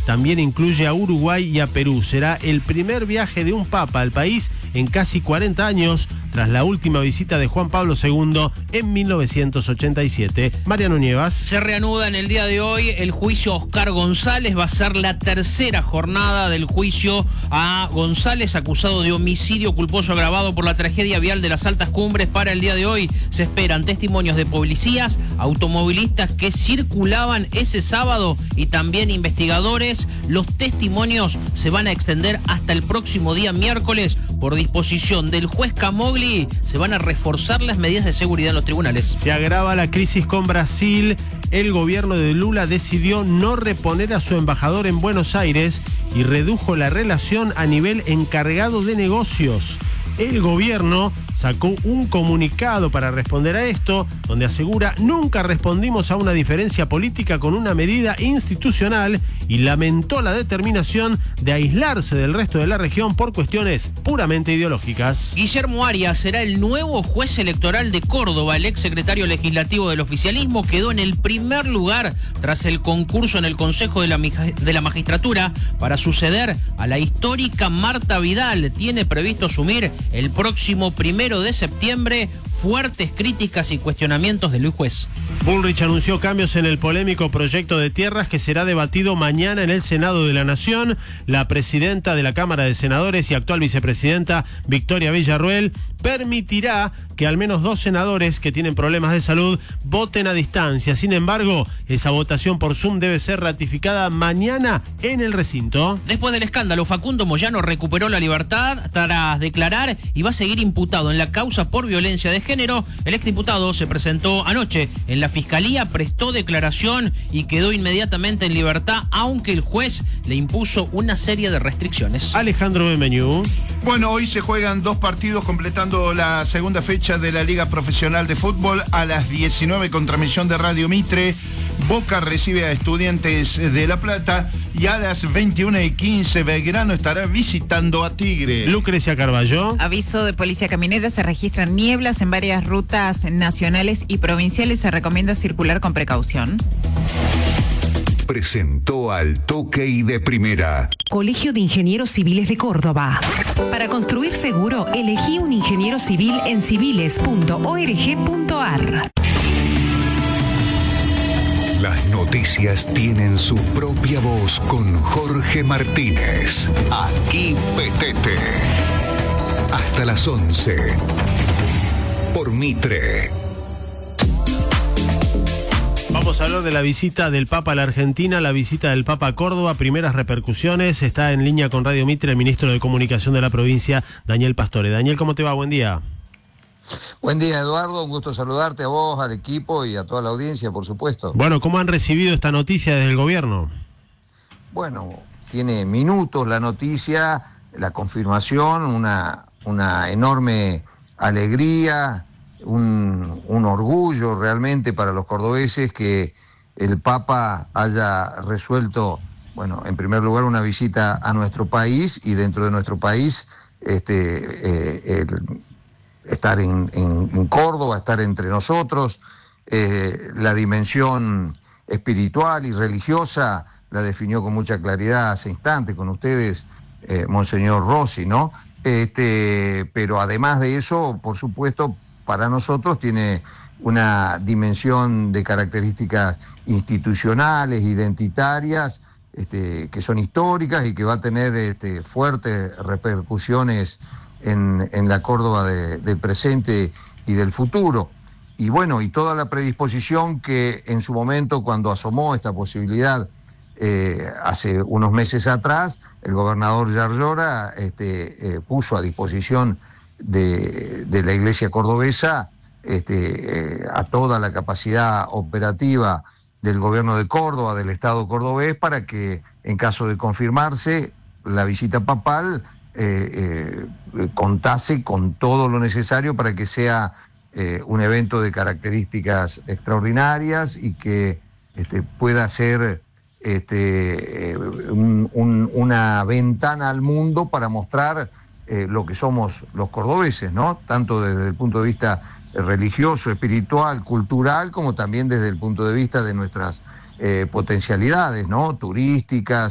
también incluye a Uruguay y a Perú. Será el primer viaje de un papa al país en casi 40 años, tras la última visita de Juan Pablo II en 1987. Mariano Nievas. Se reanuda en el día de hoy el juicio a Oscar González. Va a ser la tercera jornada del juicio a González, acusado de homicidio culposo agravado por la tragedia vial de las Altas Cumbres. Para el día de hoy se esperan testimonios de policías, automovilistas que circulaban ese sábado y también investigadores. Los testimonios se van a extender hasta el próximo día miércoles. Por disposición del juez Camogli, se van a reforzar las medidas de seguridad en los tribunales. Se agrava la crisis con Brasil. El gobierno de Lula decidió no reponer a su embajador en Buenos Aires y redujo la relación a nivel encargado de negocios. El gobierno sacó un comunicado para responder a esto, donde asegura: nunca respondimos a una diferencia política con una medida institucional, y lamentó la determinación de aislarse del resto de la región por cuestiones puramente ideológicas. Guillermo Arias será el nuevo juez electoral de Córdoba. El exsecretario legislativo del oficialismo quedó en el primer lugar tras el concurso en el Consejo de la Magistratura para suceder a la histórica Marta Vidal. Tiene previsto asumir el próximo 1 de septiembre. Fuertes críticas y cuestionamientos de Luis Juez. Bullrich anunció cambios en el polémico proyecto de tierras que será debatido mañana en el Senado de la Nación. La presidenta de la Cámara de Senadores y actual vicepresidenta, Victoria Villarruel, permitirá que al menos 2 senadores que tienen problemas de salud voten a distancia. Sin embargo, esa votación por Zoom debe ser ratificada mañana en el recinto. Después del escándalo, Facundo Moyano recuperó la libertad tras declarar y va a seguir imputado en la causa por violencia de género. El exdiputado se presentó anoche en la Fiscalía, prestó declaración y quedó inmediatamente en libertad, aunque el juez le impuso una serie de restricciones. Alejandro Bemeñú. Bueno, hoy se juegan 2 partidos completando la segunda fecha de la Liga Profesional de Fútbol. A las 19 con transmisión de Radio Mitre, Boca recibe a Estudiantes de La Plata, y a las 21:15 Belgrano estará visitando a Tigre. Lucrecia Carballo. Aviso de Policía Caminera: se registran nieblas en varias rutas nacionales y provinciales. Se recomienda circular con precaución. Presentó Al Toque y de Primera. Colegio de Ingenieros Civiles de Córdoba. Para construir seguro, elegí un ingeniero civil en civiles.org.ar. Las noticias tienen su propia voz con Jorge Martínez. Aquí Petete. Hasta las 11. Por Mitre. Vamos a hablar de la visita del Papa a la Argentina, la visita del Papa a Córdoba, primeras repercusiones. Está en línea con Radio Mitre el ministro de Comunicación de la provincia, Daniel Pastore. Daniel, ¿cómo te va? Buen día. Buen día, Eduardo, un gusto saludarte a vos, al equipo y a toda la audiencia, por supuesto. Bueno, ¿cómo han recibido esta noticia desde el gobierno? Bueno, tiene minutos la noticia, la confirmación, una enorme alegría, un orgullo realmente para los cordobeses que el Papa haya resuelto, bueno, en primer lugar una visita a nuestro país, y dentro de nuestro país estar en Córdoba, estar entre nosotros. La dimensión espiritual y religiosa la definió con mucha claridad hace instantes con ustedes, Monseñor Rossi, ¿no? Pero además de eso, por supuesto, para nosotros tiene una dimensión de características institucionales, identitarias, que son históricas y que va a tener fuertes repercusiones en la Córdoba del presente y del futuro. Y bueno, y toda la predisposición que en su momento, cuando asomó esta posibilidad hace unos meses atrás, el gobernador Yarlora puso a disposición de la Iglesia cordobesa a toda la capacidad operativa del gobierno de Córdoba, del Estado cordobés, para que en caso de confirmarse la visita papal contase con todo lo necesario para que sea un evento de características extraordinarias y que pueda ser una ventana al mundo para mostrar lo que somos los cordobeses, ¿no? Tanto desde el punto de vista religioso, espiritual, cultural, como también desde el punto de vista de nuestras potencialidades, ¿no? Turísticas,